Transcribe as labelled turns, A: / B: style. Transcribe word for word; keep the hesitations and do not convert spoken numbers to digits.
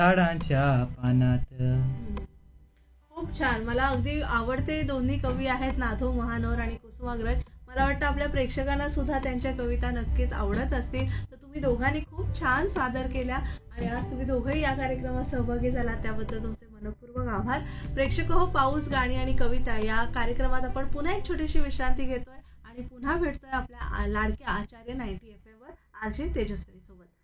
A: झाडांच्या पानात.
B: खूप छान. मला अगदी आवडते दोन्ही कवी आहेत, नाथो महानोर आणि कुसुमाग्रज. मला वाटतं आपल्या प्रेक्षकांना सुद्धा त्यांच्या कविता नक्कीच आवडत असतील. तर तुम्ही दोघांनी खूप छान सादर केल्या आणि आज तुम्ही दोघंही या कार्यक्रमात सहभागी झालात त्याबद्दल तुमचे मनपूर्वक आभार. प्रेक्षक हो, पाऊस, गाणी आणि कविता या कार्यक्रमात आपण पुन्हा एक छोटीशी विश्रांती घेतोय आणि पुन्हा भेटतोय आपल्या लाडक्या आचार्य नाईन्टी एफ एम वर आर जे तेजस्वी सोबत.